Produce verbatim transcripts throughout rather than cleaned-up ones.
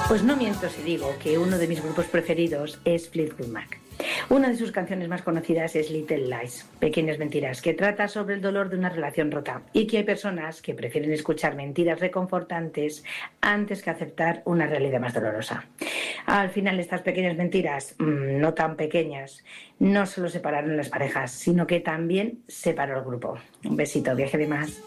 Pues no miento si digo que uno de mis grupos preferidos es Fleetwood Mac. Una de sus canciones más conocidas es Little Lies, Pequeñas Mentiras, que trata sobre el dolor de una relación rota y que hay personas que prefieren escuchar mentiras reconfortantes antes que aceptar una realidad más dolorosa. Al final, estas pequeñas mentiras, mmm, no tan pequeñas, no solo separaron las parejas, sino que también separó el grupo. Un besito, viaje de más.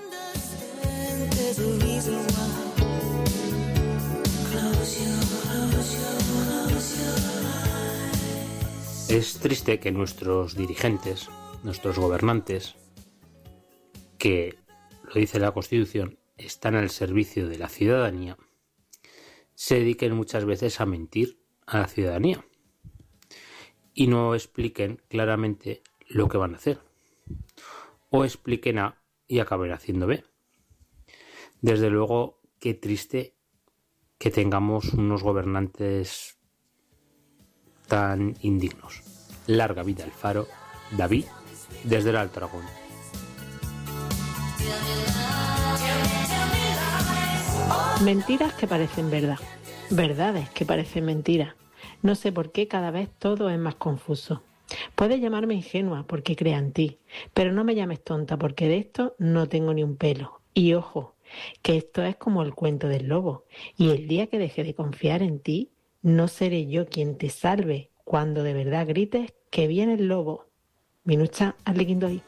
Es triste que nuestros dirigentes, nuestros gobernantes, que, lo dice la Constitución, están al servicio de la ciudadanía, se dediquen muchas veces a mentir a la ciudadanía y no expliquen claramente lo que van a hacer, o expliquen A y acaben haciendo B. Desde luego, qué triste que tengamos unos gobernantes tan indignos. Larga vida al Faro. David, desde el Alto Aragón. Mentiras que parecen verdad, verdades que parecen mentiras. No sé por qué cada vez todo es más confuso. Puedes llamarme ingenua porque crea en ti, pero no me llames tonta porque de esto no tengo ni un pelo. Y ojo, que esto es como el cuento del lobo, y el día que deje de confiar en ti, no seré yo quien te salve cuando de verdad grites que viene el lobo. Minucha Arlequindoi.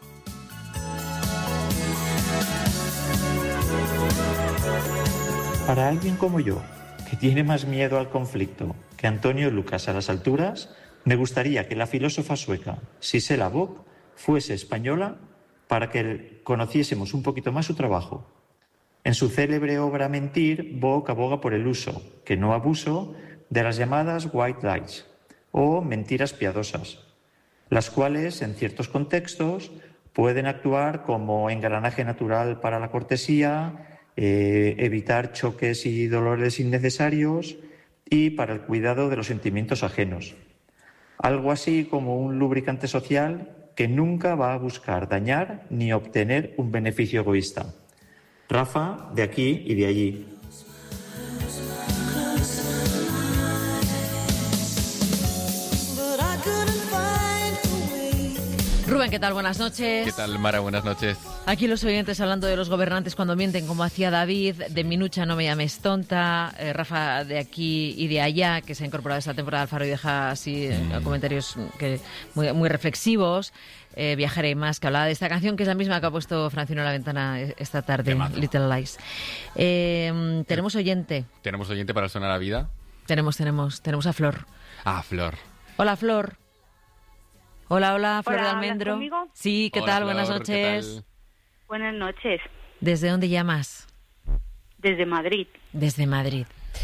Para alguien como yo, que tiene más miedo al conflicto que Antonio Lucas a las alturas, me gustaría que la filósofa sueca Sissela Bock fuese española para que conociésemos un poquito más su trabajo. En su célebre obra Mentir, Bock aboga por el uso, que no abuso, de las llamadas white lies, o mentiras piadosas, las cuales, en ciertos contextos, pueden actuar como engranaje natural para la cortesía, eh, evitar choques y dolores innecesarios y para el cuidado de los sentimientos ajenos. Algo así como un lubricante social que nunca va a buscar dañar ni obtener un beneficio egoísta. Rafa, de aquí y de allí. Rubén, ¿qué tal? Buenas noches. ¿Qué tal, Mara? Buenas noches. Aquí los oyentes hablando de los gobernantes cuando mienten, como hacía David, de Minucha no me llames tonta, eh, Rafa de aquí y de allá, que se ha incorporado esta temporada al Faro y deja así eh, mm. comentarios que muy, muy reflexivos. Eh, Viajera y más, que hablaba de esta canción, que es la misma que ha puesto Francino a la ventana esta tarde, Little Lies. Eh, tenemos oyente. ¿Tenemos oyente para Sonar a Vida? Tenemos, tenemos, tenemos a Flor. Ah, Flor. Hola, Flor. Hola, hola, Flor hola, de Almendro. ¿Conmigo? Sí, ¿qué hola, tal? Flor, Buenas noches. Buenas noches. ¿Desde dónde llamas? Desde Madrid. Desde Madrid.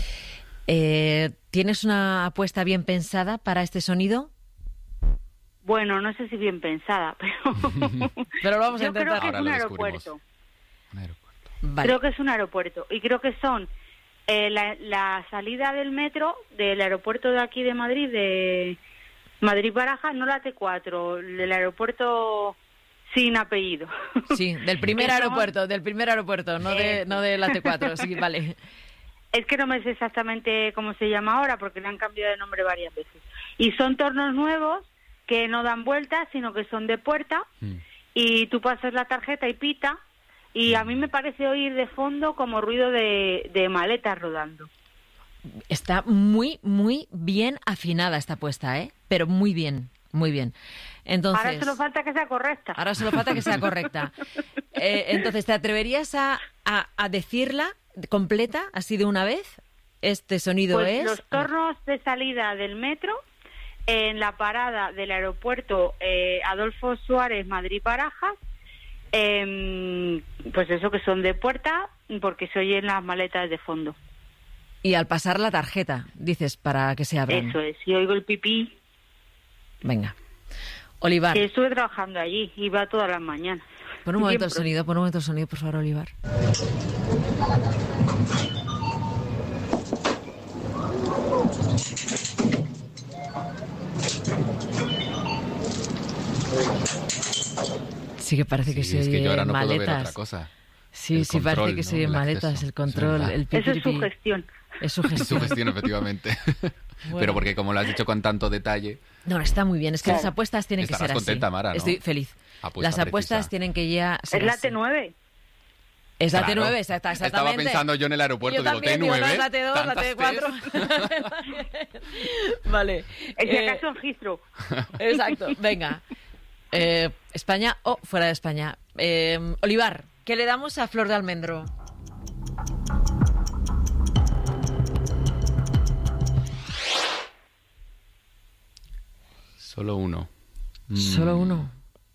Eh, ¿Tienes una apuesta bien pensada para este sonido? Bueno, no sé si bien pensada, pero... pero lo vamos a Yo intentar. creo que Ahora es un lo aeropuerto. Un aeropuerto. Vale. Creo que es un aeropuerto. Y creo que son eh, la, la salida del metro del aeropuerto de aquí de Madrid, de Madrid-Barajas, no la T cuatro, del aeropuerto sin apellido. Sí, del primer aeropuerto, del primer aeropuerto, no de, no de la T cuatro, sí, vale. Es que no me sé exactamente cómo se llama ahora, porque le han cambiado de nombre varias veces. Y son tornos nuevos que no dan vueltas, sino que son de puerta, mm. y tú pasas la tarjeta y pita, y a mí me parece oír de fondo como ruido de, de maletas rodando. Está muy, muy bien afinada esta apuesta, ¿eh? Pero muy bien, muy bien. Entonces, ahora solo falta que sea correcta. Ahora solo falta que sea correcta. Eh, entonces, ¿te atreverías a, a, a decirla completa, así de una vez? Este sonido pues es... los tornos de salida del metro en la parada del aeropuerto eh, Adolfo Suárez, Madrid-Barajas, eh, pues eso, que son de puerta, porque se oyen las maletas de fondo. Y al pasar la tarjeta, dices, para que se abran. Eso es, y oigo el pipí. Venga. Olivar. Que estuve trabajando allí, iba todas las mañanas. Pon un momento Siempre. el sonido, pon un momento el sonido, por favor, Olivar. Sí que parece que sí, se es oye que yo ahora no maletas. puedo ver otra cosa. Sí, el sí, control, parece que ¿no? se oyen El maletas, acceso. el control, Es el Eso es pipiripi. su gestión. Es su gestión. Su gestión, efectivamente. Bueno. Pero porque como lo has dicho con tanto detalle... No, está muy bien. Es que Claro. las apuestas tienen que Estarás ser contenta, así. Mara, ¿no? Estoy feliz. Apuesta las apuestas precisa. tienen que ya ser Es la así. T nueve. Es la Claro. T nueve, exacta, exactamente. Estaba pensando yo en el aeropuerto, Yo digo, también, T nueve, digo, no, es la T dos, la ¿tantas T cuatro. Vale. En si Eh, acaso en Heathrow. Exacto, venga. Eh, ¿España o fuera de España? Eh, Olivar, ¿qué le damos a Flor de Almendro? Solo uno. Mm. Solo uno.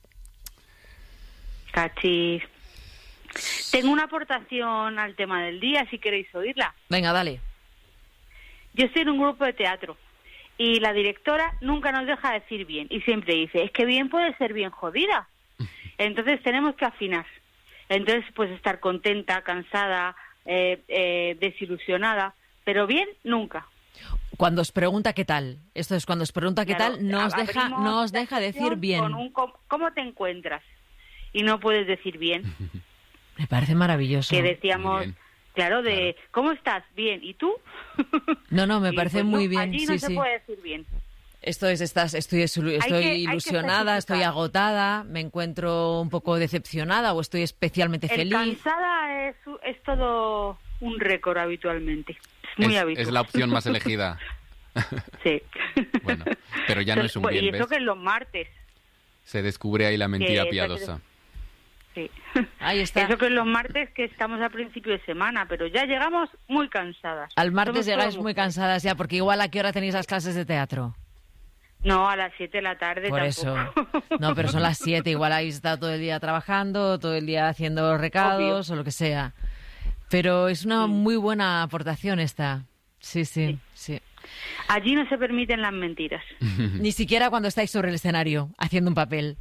Cachis. Tengo una aportación al tema del día, si queréis oírla. Venga, dale. Yo estoy en un grupo de teatro y la directora nunca nos deja decir bien y siempre dice, es que bien puede ser bien jodida. Entonces tenemos que afinar. Entonces, pues estar contenta, cansada, eh, eh, desilusionada, pero bien, nunca. Cuando os pregunta qué tal, esto es cuando os pregunta qué Claro, tal, no os deja, abrimos no os la deja decir sesión bien. con un com- ¿Cómo te encuentras? Y no puedes decir bien. Me parece maravilloso. Que Muy decíamos, bien. claro, de ¿cómo estás? Bien. ¿Y tú? No, no, me Y, parece pues, muy no, bien. Allí Sí, no se sí. puede decir bien. Esto es, estás, estoy, estoy que- hay que ilusionada, estoy especificar. agotada, me encuentro un poco decepcionada o estoy especialmente El feliz. cansada es, es todo un récord habitualmente. Es muy es, habitual. es la opción más elegida. Sí. Bueno, pero ya no es un Bueno, bien, y eso ¿ves? que es los martes. Se descubre ahí la mentira Que- piadosa. Sí. Ahí está. Eso que es los martes que estamos a principio de semana, pero ya llegamos muy cansadas. Al martes Somos llegáis todas muy mujeres. cansadas ya, porque igual a qué hora tenéis las clases de teatro. No, a las siete de la tarde Por eso. tampoco. No, pero son las siete, igual habéis estado todo el día trabajando, todo el día haciendo recados o lo que sea. Pero es una muy buena aportación esta. Sí, sí, sí. Allí no se permiten las mentiras. Ni siquiera cuando estáis sobre el escenario haciendo un papel.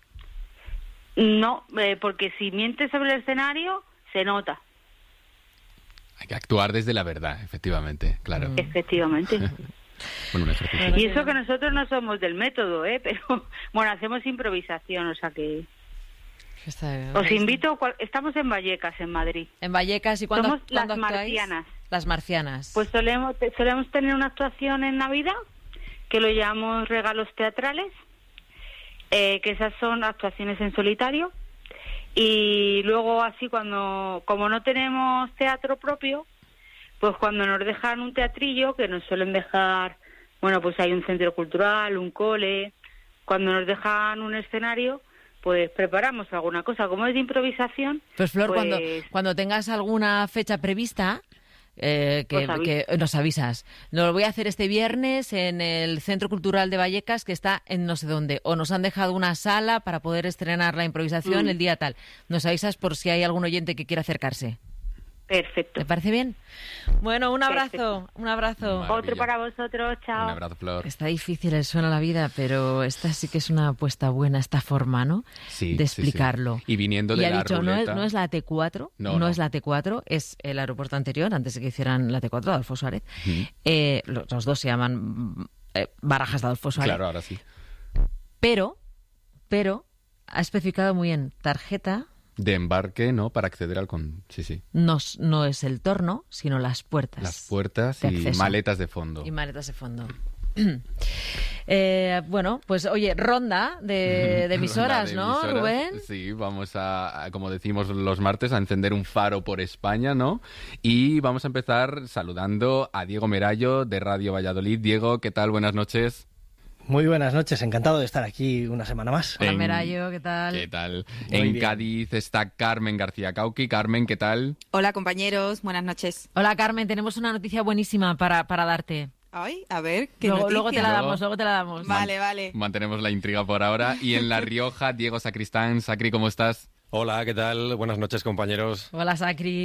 No, eh, porque si mientes sobre el escenario, se nota, Hay que actuar desde la verdad, efectivamente, claro. Mm. efectivamente. Bueno, un ejercicio. Y eso que nosotros no somos del método, ¿eh? Pero, bueno, hacemos improvisación, o sea que... Está- Os invito, cual- estamos en Vallecas, en Madrid. En Vallecas, ¿y cuándo, Somos las cuándo actuáis? marcianas. Las marcianas. Pues solemos, te- solemos tener una actuación en Navidad, que lo llamamos regalos teatrales, eh, que esas son actuaciones en solitario. Y luego así cuando, como no tenemos teatro propio, pues cuando nos dejan un teatrillo, que nos suelen dejar, bueno, pues hay un centro cultural, un cole, cuando nos dejan un escenario, pues preparamos alguna cosa. Como es de improvisación, Pues Flor, pues, cuando, cuando tengas alguna fecha prevista, eh, que, Os aviso. que nos avisas. Lo voy a hacer este viernes en el Centro Cultural de Vallecas, que está en no sé dónde. O nos han dejado una sala para poder estrenar la improvisación Mm. el día tal. Nos avisas por si hay algún oyente que quiera acercarse. perfecto. ¿Te parece bien? Bueno, un abrazo, Perfecto. un abrazo. Maravilla. Otro para vosotros, chao. Un abrazo, Flor. Está difícil el suena la vida, pero esta sí que es una apuesta buena, esta forma, ¿no? Sí, de sí, sí. Y Y viniendo de ha la dicho, no es, ruleta- no es la T cuatro, No, no, no. es la T cuatro, es el aeropuerto anterior, antes de que hicieran la T cuatro de Adolfo Suárez. Ujú. Eh, los, los dos se llaman mm, eh, Barajas de Adolfo Suárez. Claro, ahora sí. Pero, pero, ha especificado muy bien, tarjeta De embarque, ¿no? Para acceder al... Con... Sí, sí. no, s- no es el torno, sino las puertas. Las puertas de y acceso. maletas de fondo. Y maletas de fondo. Eh, bueno, pues oye, ronda de, de emisoras, Ronda de ¿no, emisoras. Rubén? Sí, vamos a, a, como decimos los martes, a encender un faro por España, ¿no? Y vamos a empezar saludando a Diego Merallo de Radio Valladolid. Diego, ¿qué tal? Buenas noches. Muy buenas noches, encantado de estar aquí una semana más. Hola, En- Merallo, ¿qué tal? ¿Qué tal? Muy en bien. Cádiz está Carmen García Cauqui. Carmen, ¿qué tal? Hola compañeros, buenas noches. Hola, Carmen, tenemos una noticia buenísima para, para darte. Ay, a ver, ¿qué Luego, noticia? luego te la Luego- damos, luego te la damos. Vale, vale. Mantenemos la intriga por ahora. Y en La Rioja, Diego Sacristán. Sacri, ¿cómo estás? Hola, ¿qué tal? Buenas noches, compañeros. Hola, Sacri.